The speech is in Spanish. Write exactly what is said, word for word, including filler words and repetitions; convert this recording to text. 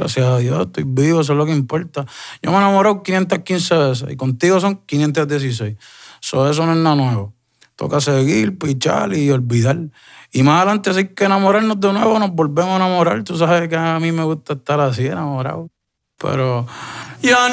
Gracias a Dios, estoy vivo, eso es lo que importa. Yo me he enamorado quinientas quince veces y contigo son quinientas dieciséis. So, eso no es nada nuevo. Toca seguir, pichar y olvidar. Y más adelante, si hay que enamorarnos de nuevo, nos volvemos a enamorar. Tú sabes que a mí me gusta estar así, enamorado. Pero ya ni